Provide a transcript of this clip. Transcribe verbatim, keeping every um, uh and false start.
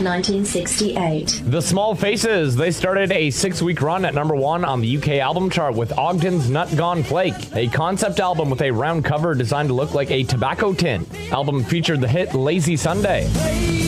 nineteen sixty-eight. The Small Faces, they started a six-week run at number one on the U K album chart with Ogden's Nut Gone Flake, a concept album with a round cover designed to look like a tobacco tin. Album featured the hit Lazy Sunday.